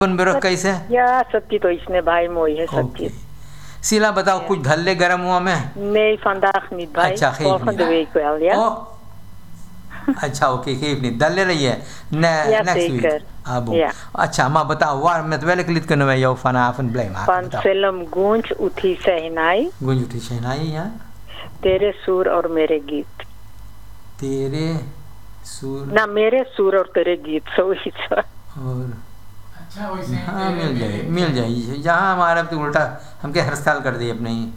बिरो कैसे या सबकी तो इसने भाई मोई है सबकी सीला बताओ कुछ धल्ले गरम हुआ में नहीं vandaag niet भाई अच्छा volgende week wel ja अच्छा ओके geef niet धल्ले रही है next week abu अच्छा माँ बताओ waar met welk lied kunnen wij jou vanavond blij maken van film गूंज उठी शहनाई ja तेरे सुर और मेरे गीत तेरे सुर ना मेरे सुर और तेरे गीत सही और हाँ मिल जाए जहाँ हमारा तो उल्टा हम क्या हर साल कर दिए अपने ही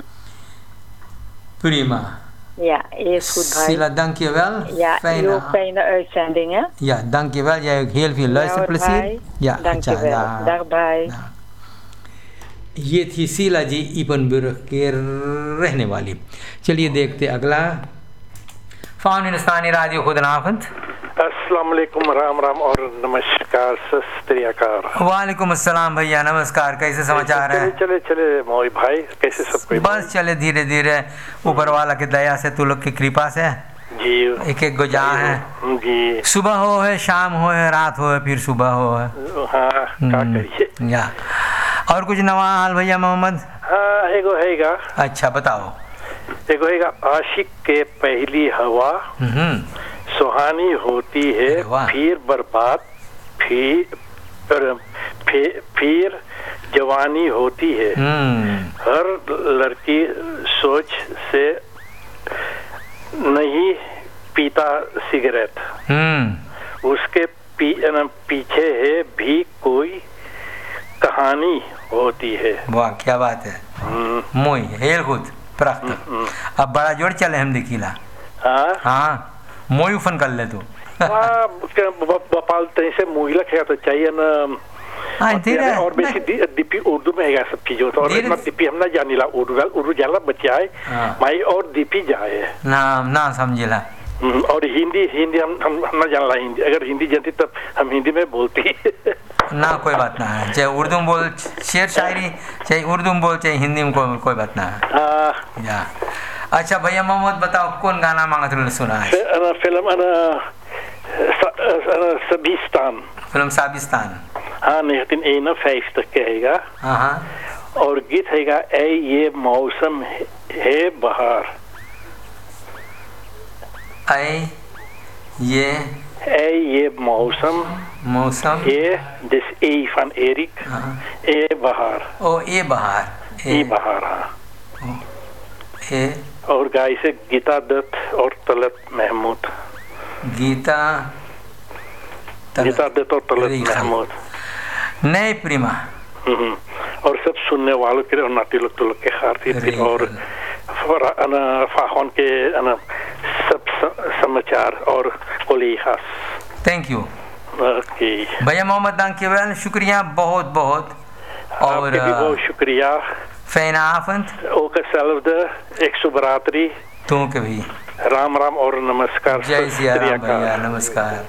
prima ja is goed भाई Sila dankjewel ja fijne uitzending hè ja dankjewel jij ook heel veel luisterplezier ja dankjewel dag bye ये थी शीला जी इपनबुर के रहने वाली। चलिए देखते अगला फ़ान हिंदुस्तानी रेडियो खुदनाफंद। अस्सलाम वालेकुम, राम राम और नमस्कार, सत श्री अकाल। वालेकुम अस्सलाम भैया, नमस्कार। कैसे समाचार है? चले चले मोई भाई, कैसे सब कोई? बस चले धीरे धीरे ऊपर वाला की दया से, तू लोग की कृपा से जी। एक एक गुजा है जी, सुबह हो है, शाम हो है, रात हो है, फिर सुबह हो है। हाँ क्या करिए। या और कुछ नवा हाल भैया मोहम्मद? हाँ एगो हैगा। अच्छा बताओ। एगो हैगा, आशिक के पहली हवा सुहानी होती है, फिर बर्बाद, फिर जवानी होती है। हर लड़की सोच से नहीं पीता सिगरेट, उसके पीछे है भी कोई कहानी होती है। वाह क्या बात है। मोई हेल गुड प्रख्त। अब बड़ा जोड़ चले हम दिखीला। हाँ मोई उफन कर ले तू। बपाल तहीं से मोहिला खेला तो चाहिए ना। और बेसी दीपी उर्दू में है सब चीजों तो, और इतना दीपी हम ना जानिला उर्दू जाला बच्चा है माई, और दीपी जाए ना समझिला। और हिंदी हम ना जानला हिंदी, अगर हिंदी जानती तब हम हिंदी में बोलती। ना कोई बात ना है, चाहे उर्दू में बोल शेर शायरी, चाहे उर्दू में बोल, चाहे हिंदी में कोई बात ना है। अच्छा भैया मोहम्मद बताओ कौन गाना मांगा तुमने सुना है? फिल्म साबिस्तान। फिल्म साबिस्तान। हाँ 1951 कहेगा। और गीत हैगा, ऐ ये मौसम है बहार। ऐ ये मौसम ये दिस ए van Erik ए बहार। ओ ए बहार, ए बहार। हाँ ए और गाय से गीता दत्त और तलत महमूद। गीता दत्त और तलत महमूद नए प्रीमा। और सब सुनने वालों के और नाती लोग तो लोग के खातिर, और फाहन के सब समाचार और कोली खास। Thank you. ओके भैया मोहम्मद दांकेवल, शुक्रिया बहुत बहुत। और भी बहुत शुक्रिया। फैना आफंत ओके सेल्फदे, एक शुभ रात्रि तू के भी। राम राम और नमस्कार। जय सिया राम भैया, नमस्कार।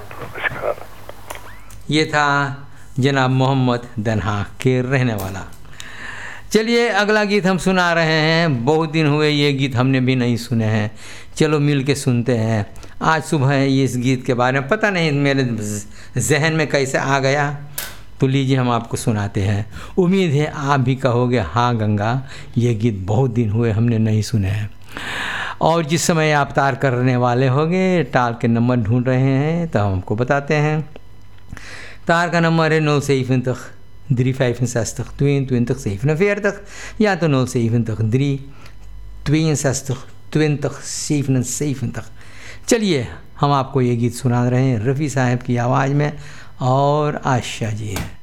ये था जनाब मोहम्मद दन्हा के रहने वाला। चलिए अगला गीत हम सुना रहे हैं। बहुत दिन हुए ये गीत हमने भी नहीं सुने हैं, चलो मिल के सुनते हैं। आज सुबह इस गीत के बारे में पता नहीं मेरे जहन में कैसे आ गया, तो लीजिए हम आपको सुनाते हैं। उम्मीद है आप भी कहोगे हाँ गंगा, ये गीत बहुत दिन हुए हमने नहीं सुने हैं। और जिस समय आप तार करने वाले होंगे, टाल के नंबर ढूंढ रहे हैं, तो हम आपको बताते हैं। तार का नंबर है 070 365 22 47, या तो 070 362 20 77। चलिए हम आपको ये गीत सुना रहे हैं रफ़ी साहब की आवाज़ में, और आशा जी है।